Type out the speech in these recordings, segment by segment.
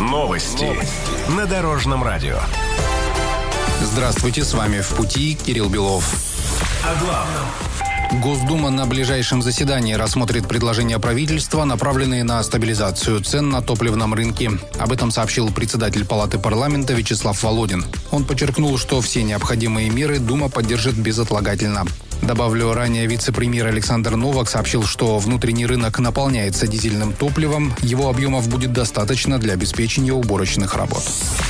Новости на Дорожном радио. Здравствуйте, с вами «В пути» Кирилл Белов. О главном. Госдума на ближайшем заседании рассмотрит предложения правительства, направленные на стабилизацию цен на топливном рынке. Об этом сообщил председатель Палаты парламента Вячеслав Володин. Он подчеркнул, что все необходимые меры Дума поддержит безотлагательно. Добавлю, ранее вице-премьер Александр Новак сообщил, что внутренний рынок наполняется дизельным топливом, его объемов будет достаточно для обеспечения уборочных работ.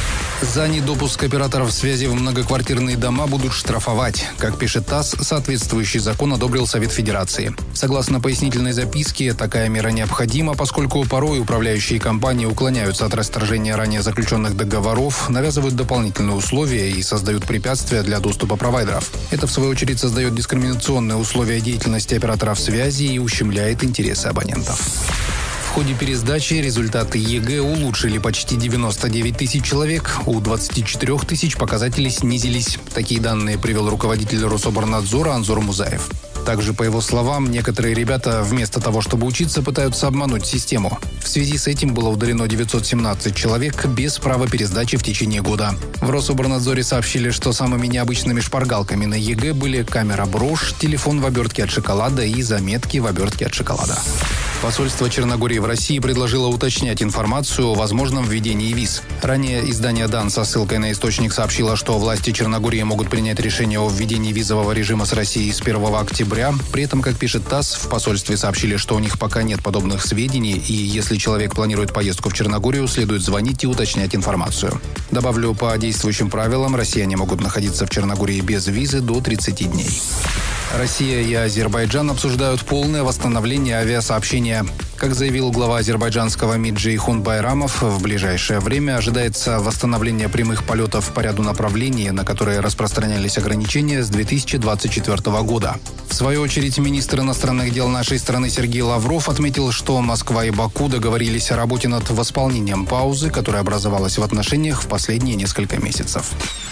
За недопуск операторов связи в многоквартирные дома будут штрафовать. Как пишет ТАСС, соответствующий закон одобрил Совет Федерации. Согласно пояснительной записке, такая мера необходима, поскольку порой управляющие компании уклоняются от расторжения ранее заключенных договоров, навязывают дополнительные условия и создают препятствия для доступа провайдеров. Это, в свою очередь, создает дискриминационные условия деятельности операторов связи и ущемляет интересы абонентов. В ходе пересдачи результаты ЕГЭ улучшили почти 99 тысяч человек. У 24 тысяч показатели снизились. Такие данные привел руководитель Рособорнадзора Анзор Музаев. Также, по его словам, некоторые ребята вместо того, чтобы учиться, пытаются обмануть систему. В связи с этим было удалено 917 человек без права пересдачи в течение года. В Рособорнадзоре сообщили, что самыми необычными шпаргалками на ЕГЭ были камера-брошь, телефон в обертке от шоколада и заметки в обертке от шоколада. Посольство Черногории в России предложило уточнять информацию о возможном введении виз. Ранее издание «Дан» со ссылкой на источник сообщило, что власти Черногории могут принять решение о введении визового режима с Россией с 1 октября. При этом, как пишет ТАСС, в посольстве сообщили, что у них пока нет подобных сведений, и если человек планирует поездку в Черногорию, следует звонить и уточнять информацию. Добавлю, по действующим правилам, россияне могут находиться в Черногории без визы до 30 дней. Россия и Азербайджан обсуждают полное восстановление авиасообщения. Как заявил глава азербайджанского МИД Джейхун Байрамов, в ближайшее время ожидается восстановление прямых полетов по ряду направлений, на которые распространялись ограничения с 2024 года. В свою очередь, министр иностранных дел нашей страны Сергей Лавров отметил, что Москва и Баку договорились о работе над восполнением паузы, которая образовалась в отношениях в последние несколько месяцев.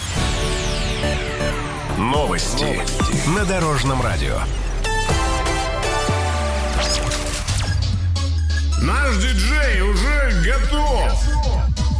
Новости на Дорожном радио. Наш диджей уже готов.